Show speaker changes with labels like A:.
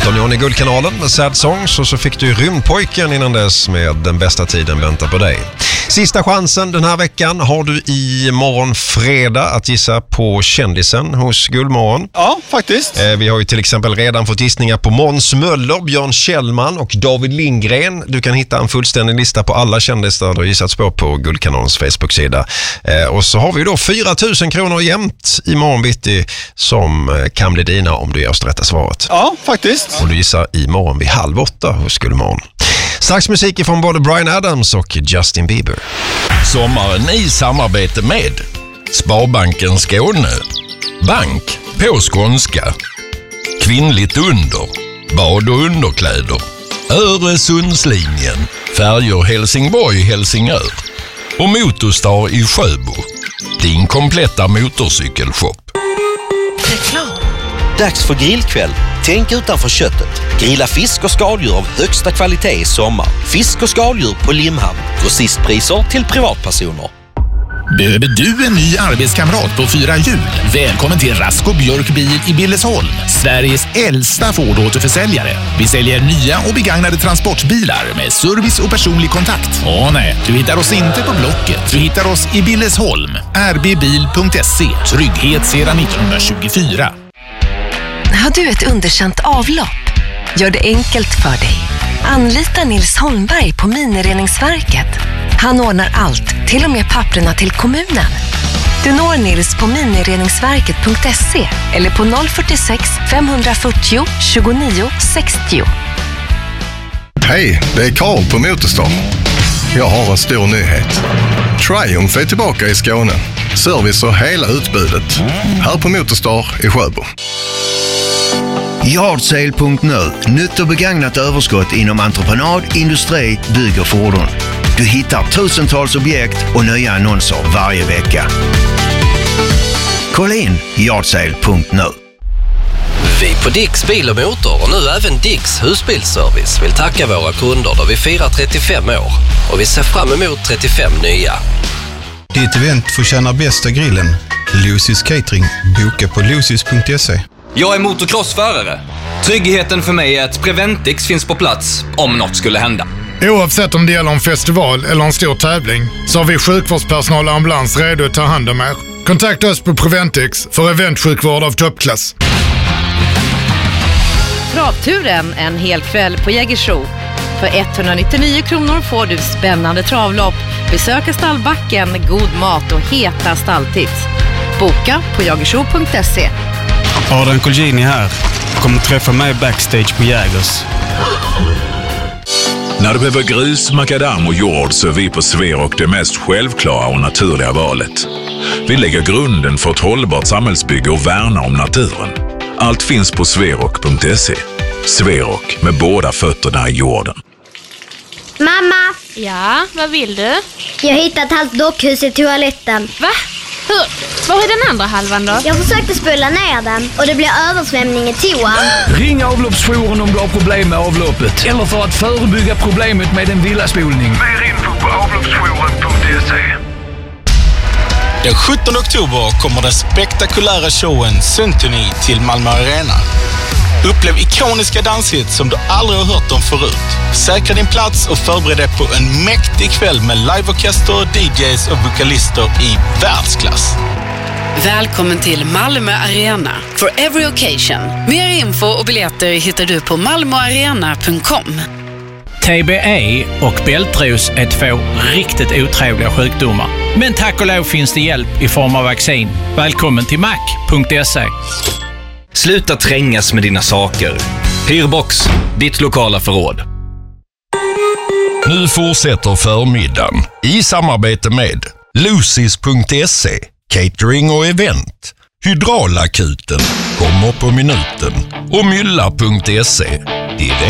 A: Elton John i Guldkanalen med Sad Songs, och så fick du Rymdpojken innan dess med Den bästa tiden väntar på dig. Sista chansen den här veckan har du i morgon fredag att gissa på kändisen hos Guldmorgon.
B: Ja, faktiskt.
A: Vi har ju till exempel redan fått gissningar på Måns Möller, Björn Kjellman och David Lindgren. Du kan hitta en fullständig lista på alla kändisar du har gissats på Guldkanalens Facebook-sida. Och så har vi då 4 000 kronor jämt i morgonbitti som kan bli dina om du gör oss rätta svaret.
B: Ja, faktiskt.
A: Och du gissar i morgon vid 7:30 hos Guldmorgon. Strax musik från både Bryan Adams och Justin Bieber.
C: Sommaren i samarbete med Sparbanken Skåne, bank på skånska, kvinnligt under, bad och underkläder, Öresundslinjen, färjor Helsingborg-Helsingör och Motorstar i Sjöbo, din kompletta motorcykelshop.
D: Reklam. Dags för grillkväll. Tänk utanför köttet. Grilla fisk och skaldjur av högsta kvalitet i sommar. Fisk och skaldjur på Limhamn. Grossistpriser till privatpersoner.
E: Behöver du en ny arbetskamrat på 4 hjul? Välkommen till Rasko Björk Bil i Billesholm, Sveriges äldsta Ford-återförsäljare. Vi säljer nya och begagnade transportbilar med service och personlig kontakt. Nej, du hittar oss inte på Blocket. Du hittar oss i Billesholm. rbbil.se. Trygghet sedan 1924.
F: Har du ett underkänt avlopp? Gör det enkelt för dig. Anlita Nils Holmberg på Minireningsverket. Han ordnar allt, till och med papperna till kommunen. Du når Nils på minireningsverket.se eller på 046 540 29 60.
G: Hej, det är Karl på Motorstar. Jag har en stor nyhet. Triumph är tillbaka i Skåne. Service och hela utbudet. Här på Motorstar i Sjöbo.
H: Yardsale.nu. Nytt och begagnat överskott inom entreprenad, industri, bygg och fordon. Du hittar tusentals objekt och nya annonser varje vecka. Kolla in Yardsale.nu.
I: Vi på Dicks Bil och Motor och nu även Dicks husbilsservice vill tacka våra kunder då vi firar 35 år och vi ser fram emot 35 nya.
J: Ditt event förtjänar bästa grillen. Lucy's Catering. Boka på lucys.se.
K: Jag är motocrossförare. Tryggheten för mig är att Preventix finns på plats om något skulle hända.
L: Oavsett om det gäller en festival eller en stor tävling så har vi sjukvårdspersonal och ambulans redo att ta hand om er. Kontakta oss på Preventix för eventsjukvård av toppklass.
M: Travturen en hel kväll på Jägersro. För 199 kronor får du spännande travlopp, besöka stallbacken, god mat och heta stalltips. Boka på jagersro.se.
N: Adrian Colgjini här. Kommer träffa mig backstage på Jägers.
O: När du behöver grus, makadam och jord så är vi på Sverok det mest självklara och naturliga valet. Vi lägger grunden för ett hållbart samhällsbygge och värnar om naturen. Allt finns på sverok.se. Sverok med båda fötterna i jorden.
P: Mamma!
Q: Ja, vad vill du?
P: Jag har hittat ett halvt dockhus i toaletten.
Q: Va? Var är den andra halvan då?
P: Jag försökte spola ner den och det blev översvämning i toan.
R: Ring avloppsjouren om du har problem med avloppet. Eller för att förebygga problemet med en villaspolning.
S: Mer info på avloppsjouren.se.
T: Den 17 oktober kommer den spektakulära showen Symphony till Malmö Arena. Upplev ikoniska danshits som du aldrig har hört om förut. Säkra din plats och förbered dig på en mäktig kväll med liveorkester, DJs och vokalister i världsklass.
U: Välkommen till Malmö Arena for every occasion. Mer info och biljetter hittar du på malmoarena.com.
V: TBE och bältros är 2 riktigt otrevliga sjukdomar. Men tack och lov finns det hjälp i form av vaccin. Välkommen till mac.se.
K: Sluta trängas med dina saker. Hyrbox, ditt lokala förråd.
C: Nu fortsätter förmiddagen i samarbete med Lucys.se, catering och event. Hydraulakuten kommer på minuten och Mylla.se.